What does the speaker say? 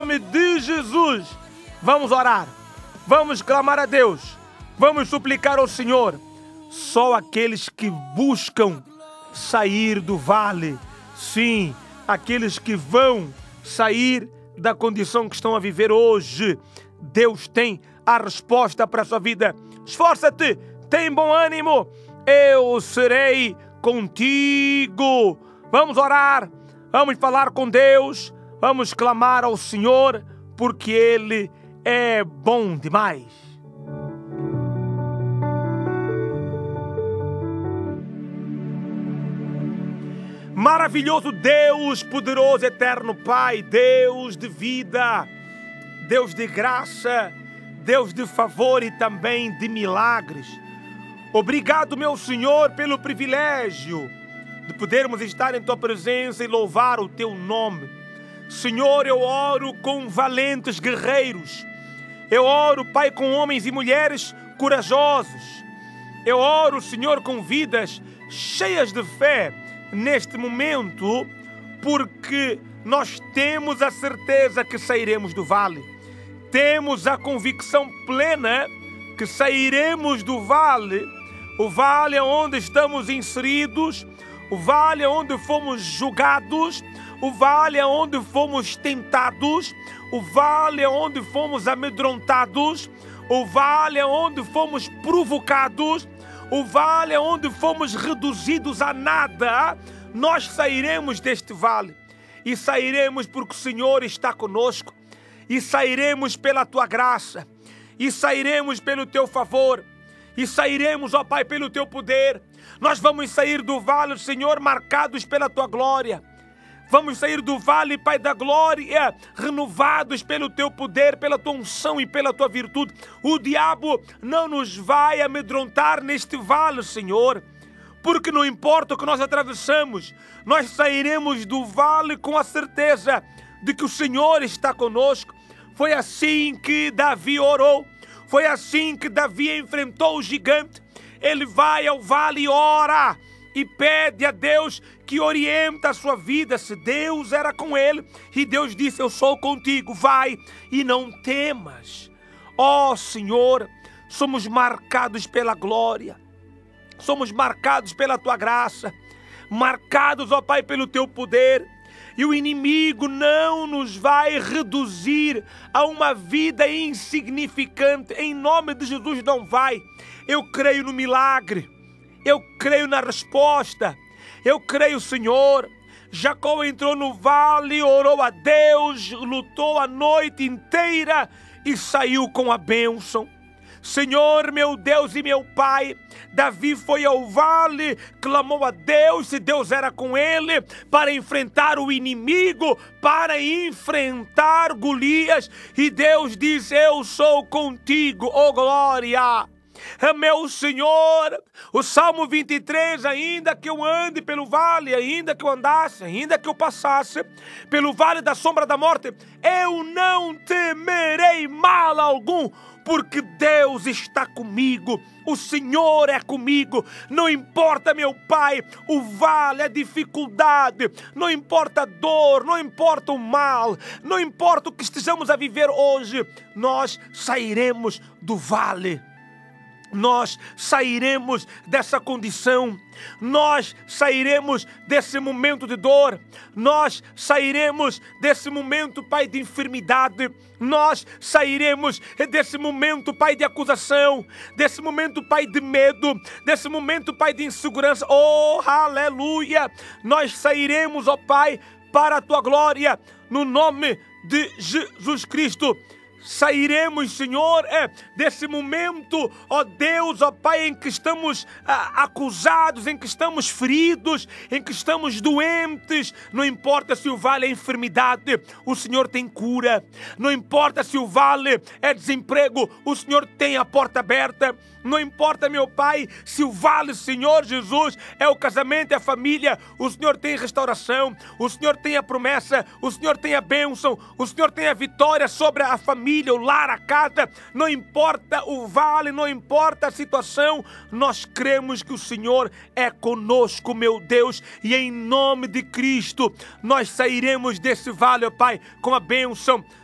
nome de Jesus, vamos orar, vamos clamar a Deus, vamos suplicar ao Senhor. Só aqueles que buscam sair do vale, sim, aqueles que vão sair da condição que estão a viver hoje, Deus tem a resposta para a sua vida. Esforça-te, tem bom ânimo, eu serei contigo. Vamos orar, vamos falar com Deus, vamos clamar ao Senhor, porque Ele é bom demais. Maravilhoso Deus, poderoso, eterno Pai, Deus de vida, Deus de graça, Deus de favor e também de milagres. Obrigado, meu Senhor, pelo privilégio de podermos estar em Tua presença e louvar o Teu nome. Senhor, eu oro com valentes guerreiros. Eu oro, Pai, com homens e mulheres corajosos. Eu oro, Senhor, com vidas cheias de fé neste momento, porque nós temos a certeza que sairemos do vale. Temos a convicção plena que sairemos do vale, o vale onde estamos inseridos, o vale onde fomos julgados, o vale onde fomos tentados, o vale onde fomos amedrontados, o vale onde fomos provocados, o vale onde fomos reduzidos a nada. Nós sairemos deste vale e sairemos porque o Senhor está conosco, e sairemos pela Tua graça, e sairemos pelo Teu favor, e sairemos, ó Pai, pelo Teu poder. Nós vamos sair do vale, Senhor, marcados pela Tua glória. Vamos sair do vale, Pai da glória, renovados pelo Teu poder, pela Tua unção e pela Tua virtude. O diabo não nos vai amedrontar neste vale, Senhor, porque não importa o que nós atravessamos, nós sairemos do vale com a certeza de que o Senhor está conosco. Foi assim que Davi orou, foi assim que Davi enfrentou o gigante. Ele vai ao vale e ora e pede a Deus que orienta a sua vida. Se Deus era com ele, e Deus disse: eu sou contigo, vai e não temas. Ó Senhor, somos marcados pela glória, somos marcados pela Tua graça, marcados, ó Pai, pelo Teu poder. E o inimigo não nos vai reduzir a uma vida insignificante. Em nome de Jesus, não vai. Eu creio no milagre, eu creio na resposta, eu creio, Senhor. Jacó entrou no vale, orou a Deus, lutou a noite inteira e saiu com a bênção. Senhor, meu Deus e meu Pai, Davi foi ao vale, clamou a Deus, se Deus era com ele, para enfrentar o inimigo, para enfrentar Golias, e Deus diz: eu sou contigo, oh glória. Meu Senhor, o Salmo 23, ainda que eu ande pelo vale, ainda que eu andasse, ainda que eu passasse pelo vale da sombra da morte, eu não temerei mal algum, porque Deus está comigo, o Senhor é comigo. Não importa, meu Pai, o vale, a dificuldade, não importa a dor, não importa o mal, não importa o que estejamos a viver hoje, nós sairemos do vale. Nós sairemos dessa condição, nós sairemos desse momento de dor, nós sairemos desse momento, Pai, de enfermidade, nós sairemos desse momento, Pai, de acusação, desse momento, Pai, de medo, desse momento, Pai, de insegurança. Oh, aleluia! Nós sairemos, ó Pai, para a Tua glória, no nome de Jesus Cristo. Sairemos, Senhor, desse momento, ó Deus, ó Pai, em que estamos acusados, em que estamos feridos, em que estamos doentes. Não importa se o vale é enfermidade, o Senhor tem cura. Não importa se o vale é desemprego, o Senhor tem a porta aberta. Não importa, meu Pai, se o vale, Senhor Jesus, é o casamento, é a família, o Senhor tem restauração, o Senhor tem a promessa, o Senhor tem a bênção, o Senhor tem a vitória sobre a família, o lar, a casa. Não importa o vale, não importa a situação, nós cremos que o Senhor é conosco, meu Deus, e em nome de Cristo, nós sairemos desse vale, ó Pai, com a bênção.